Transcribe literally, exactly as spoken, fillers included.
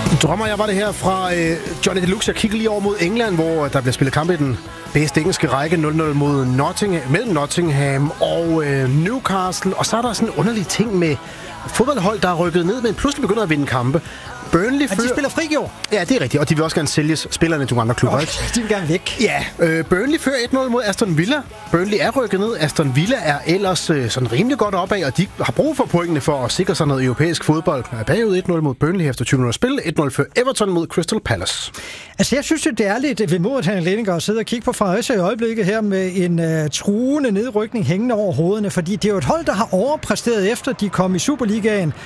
Drømmer jeg var det her fra øh, Johnny Deluxe. Jeg kigger lige over mod England, hvor der bliver spillet kamp i den bedste engelske række nul nul mod Nottingham, mellem Nottingham og øh, Newcastle. Og så er der sådan en underlig ting med fodboldhold, der er rykket ned, men pludselig begynder at vinde kampe. Burnley fører... de spiller frigjort. Ja, det er rigtigt, og de vil også gerne sælges spillerne til andre klubber, okay, de vil gerne væk. Ja, øh, Burnley fører et nul mod Aston Villa. Burnley er rykket ned. Aston Villa er ellers øh, sådan rimelig godt opad, og de har brug for pointene for at sikre sig noget europæisk fodbold. Er bagud et nul mod Burnley efter tyve minutter spil. et nul fører Everton mod Crystal Palace. Altså, jeg synes, det er lidt vemodigt, at Lenninger at sidde og kigge på Fredericia i øjeblikket her med en uh, truende nedrykning hængende over hovederne, fordi det er jo et hold, der har overpræsteret efter de kom i Superligaen